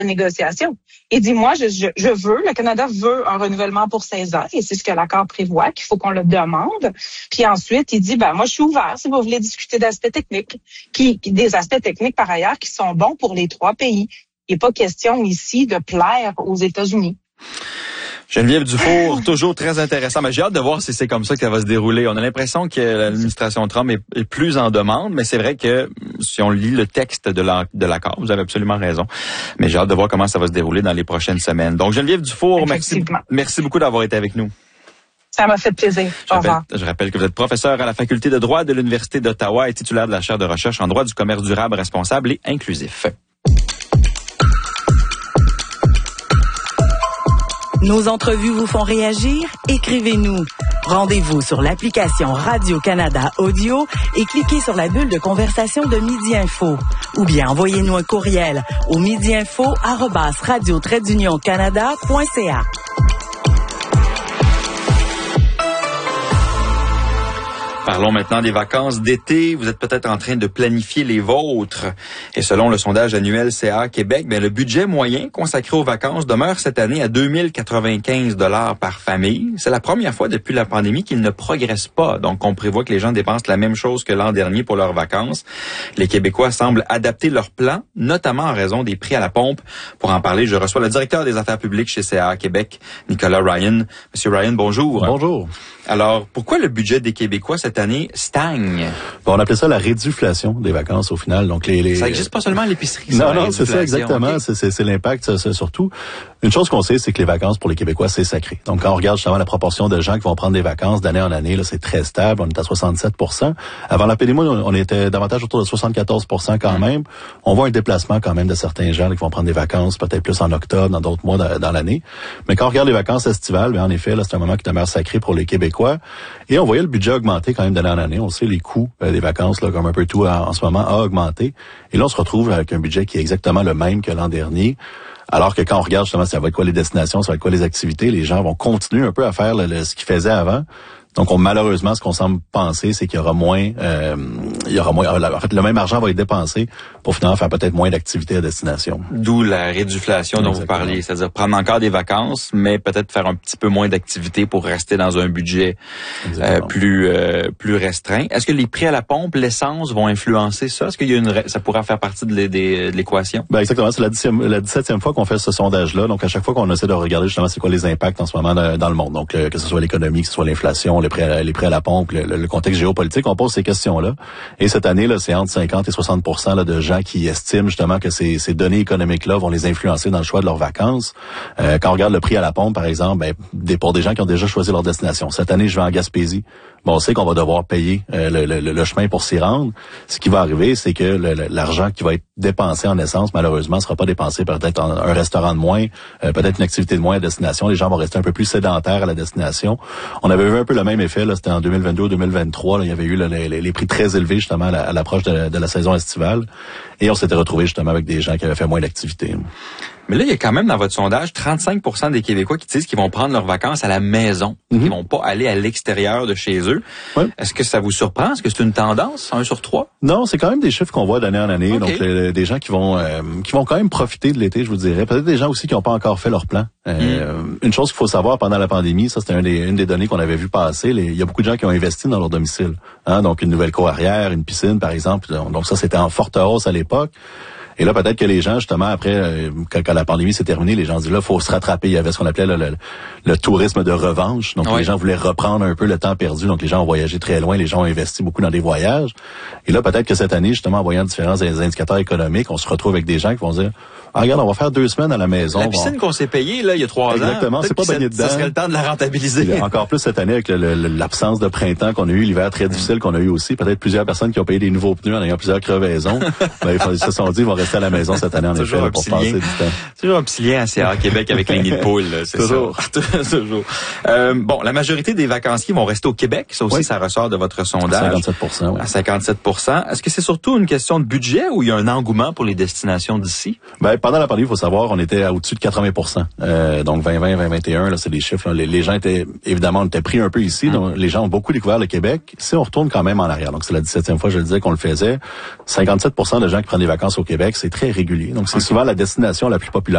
négociation. Il dit, moi, le Canada veut un renouvellement pour 16 ans, et c'est ce que l'accord prévoit, qu'il faut qu'on le demande. Puis ensuite, il dit, moi, je suis ouvert si vous voulez discuter d'aspects techniques, des aspects techniques, par ailleurs, qui sont bons pour les 3 pays. Il n'est pas question ici de plaire aux États-Unis. Geneviève Dufour, toujours très intéressant. Mais j'ai hâte de voir si c'est comme ça que ça va se dérouler. On a l'impression que l'administration Trump est plus en demande, mais c'est vrai que si on lit le texte de l'accord, vous avez absolument raison. Mais j'ai hâte de voir comment ça va se dérouler dans les prochaines semaines. Donc Geneviève Dufour, merci beaucoup d'avoir été avec nous. Ça m'a fait plaisir. Au revoir. Je rappelle que vous êtes professeur à la Faculté de droit de l'Université d'Ottawa et titulaire de la chaire de recherche en droit du commerce durable, responsable et inclusif. Nos entrevues vous font réagir? Écrivez-nous. Rendez-vous sur l'application Radio-Canada Audio et cliquez sur la bulle de conversation de Midi Info. Ou bien envoyez-nous un courriel au midiinfo@radio-canada.ca. Parlons maintenant des vacances d'été. Vous êtes peut-être en train de planifier les vôtres. Et selon le sondage annuel CA Québec, le budget moyen consacré aux vacances demeure cette année à 2095 $ par famille. C'est la première fois depuis la pandémie qu'il ne progresse pas. Donc, on prévoit que les gens dépensent la même chose que l'an dernier pour leurs vacances. Les Québécois semblent adapter leur plan, notamment en raison des prix à la pompe. Pour en parler, je reçois le directeur des affaires publiques chez CA Québec, Nicolas Ryan. Monsieur Ryan, bonjour. Bonjour. Alors, pourquoi le budget des Québécois cette année stagne? On appelait ça la réduflation des vacances au final. Donc Ça n'existe pas seulement à l'épicerie. Non, c'est ça exactement. Okay. C'est l'impact, ça, surtout. Une chose qu'on sait, c'est que les vacances pour les Québécois, c'est sacré. Donc, quand on regarde justement la proportion de gens qui vont prendre des vacances d'année en année, là, c'est très stable. On est à 67%. Avant la pandémie, on était davantage autour de 74% quand même. On voit un déplacement quand même de certains gens là, qui vont prendre des vacances, peut-être plus en octobre, dans d'autres mois dans l'année. Mais quand on regarde les vacances estivales, en effet, là, c'est un moment qui demeure sacré pour les Québécois. Et on voyait le budget augmenter quand même d'année en année. On sait les coûts des vacances, là, comme un peu tout en ce moment, a augmenté. Et là, on se retrouve avec un budget qui est exactement le même que l'an dernier. Alors que quand on regarde justement, ça va être quoi les destinations, ça va être quoi les activités, les gens vont continuer un peu à faire ce qu'ils faisaient avant. Donc, malheureusement, ce qu'on semble penser, c'est qu'il y aura moins, en fait, le même argent va être dépensé pour finalement faire peut-être moins d'activités à destination. D'où la réduflation dont vous parliez, c'est-à-dire prendre encore des vacances, mais peut-être faire un petit peu moins d'activités pour rester dans un budget plus restreint. Est-ce que les prix à la pompe, l'essence vont influencer ça? Est-ce qu'il y a ça pourra faire partie de l'équation? Exactement, c'est la 17e fois qu'on fait ce sondage-là. Donc, à chaque fois qu'on essaie de regarder justement c'est quoi les impacts en ce moment dans le monde. Donc, que ce soit l'économie, que ce soit l'inflation, les prix à la pompe, le contexte géopolitique, on pose ces questions-là. Et cette année, là, c'est entre 50 et 60% là, de gens qui estiment justement que ces données économiques-là vont les influencer dans le choix de leurs vacances. Quand on regarde le prix à la pompe, par exemple, pour des gens qui ont déjà choisi leur destination. Cette année, je vais en Gaspésie. On sait qu'on va devoir payer le chemin pour s'y rendre. Ce qui va arriver, c'est que l'argent qui va être dépensé en essence, malheureusement, ne sera pas dépensé peut-être un restaurant de moins, peut-être une activité de moins à destination. Les gens vont rester un peu plus sédentaires à la destination. On avait vu un peu le même effet, là, c'était en 2022-2023. Là, il y avait eu les prix très élevés justement à l'approche de la saison estivale. Et on s'était retrouvé justement avec des gens qui avaient fait moins d'activités. Mais là, il y a quand même dans votre sondage 35% des Québécois qui disent qu'ils vont prendre leurs vacances à la maison, qu'ils vont pas aller à l'extérieur de chez eux. Ouais. Est-ce que ça vous surprend? Est-ce que c'est une tendance, 1 sur 3? Non, c'est quand même des chiffres qu'on voit d'année en année. Okay. Donc, des gens qui vont quand même profiter de l'été, je vous dirais. Peut-être des gens aussi qui n'ont pas encore fait leur plan. Une chose qu'il faut savoir pendant la pandémie, ça c'était une des données qu'on avait vu passer. Il y a beaucoup de gens qui ont investi dans leur domicile. Donc, une nouvelle cour arrière, une piscine, par exemple. Donc, ça, c'était en forte hausse à l'époque. Et là, peut-être que les gens, justement, après, quand la pandémie s'est terminée, les gens se disent, là, faut se rattraper. Il y avait ce qu'on appelait le tourisme de revanche. Donc, les gens voulaient reprendre un peu le temps perdu. Donc, les gens ont voyagé très loin. Les gens ont investi beaucoup dans des voyages. Et là, peut-être que cette année, justement, en voyant différents indicateurs économiques, on se retrouve avec des gens qui vont dire, regarde, on va faire 2 semaines à la maison. La piscine qu'on s'est payée, là, il y a 3 ans. Exactement, c'est pas baigné dedans. Ça serait le temps de la rentabiliser. Encore plus cette année avec l'absence de printemps qu'on a eu, l'hiver très difficile qu'on a eu aussi. Peut-être plusieurs personnes qui ont payé des nouveaux pneus en ayant plusieurs crevaisons. Ils se sont dit, ils vont rester à la maison cette année en effet pour passer du temps. Toujours un petit lien à CA Québec avec les nids de poules, c'est toujours. Ça. Toujours. Bon, la majorité des vacanciers vont rester au Québec. Ça aussi, ça ressort de votre sondage. 57%, oui. À 57%. Est-ce que c'est surtout une question de budget ou il y a un engouement pour les destinations d'ici? Pendant la pandémie, il faut savoir, on était à au-dessus de 80%. Donc 2020, 2021, là, c'est des chiffres. Là. Les gens étaient, évidemment, on était pris un peu ici. Donc, les gens ont beaucoup découvert le Québec. Si on retourne quand même en arrière, donc c'est la 17e fois, je le disais, qu'on le faisait, 57% de gens qui prennent des vacances au Québec, c'est très régulier. Donc c'est souvent la destination la plus populaire.